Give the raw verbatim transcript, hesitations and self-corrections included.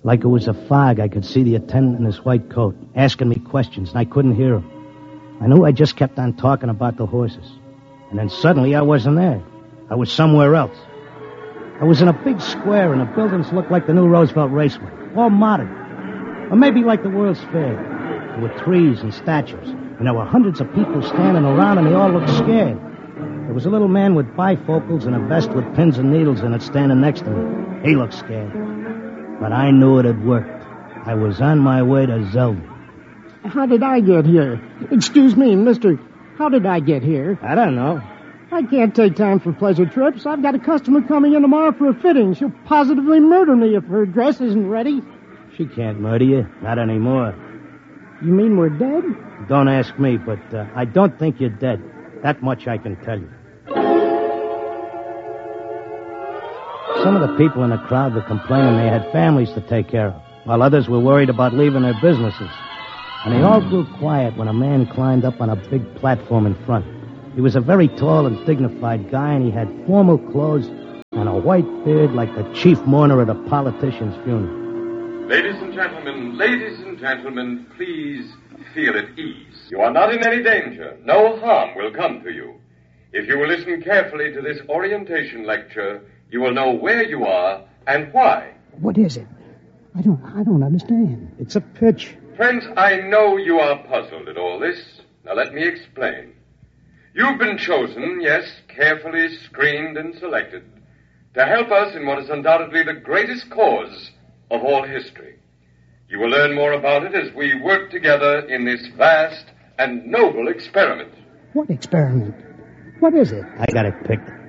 Like it was a fog, I could see the attendant in his white coat, asking me questions, and I couldn't hear him. I knew I just kept on talking about the horses. And then suddenly I wasn't there. I was somewhere else. I was in a big square, and the buildings looked like the new Roosevelt Raceway, all modern. Or maybe like the World's Fair. There were trees and statues, and there were hundreds of people standing around, and they all looked scared. There was a little man with bifocals and a vest with pins and needles in it standing next to me. He looked scared. But I knew it had worked. I was on my way to Zelda. How did I get here? Excuse me, mister. How did I get here? I don't know. I can't take time for pleasure trips. I've got a customer coming in tomorrow for a fitting. She'll positively murder me if her dress isn't ready. She can't murder you. Not anymore. You mean we're dead? Don't ask me, but uh, I don't think you're dead. That much I can tell you. Some of the people in the crowd were complaining they had families to take care of, while others were worried about leaving their businesses. And they all grew quiet when a man climbed up on a big platform in front. He was a very tall and dignified guy, and he had formal clothes and a white beard like the chief mourner at a politician's funeral. Ladies and gentlemen, ladies and gentlemen, please feel at ease. You are not in any danger. No harm will come to you. If you will listen carefully to this orientation lecture, you will know where you are and why. What is it? I don't I don't understand. It's a pitch. Friends, I know you are puzzled at all this. Now let me explain. You've been chosen, yes, carefully screened and selected, to help us in what is undoubtedly the greatest cause of all history. You will learn more about it as we work together in this vast and noble experiment. What experiment? What is it? I got it picked.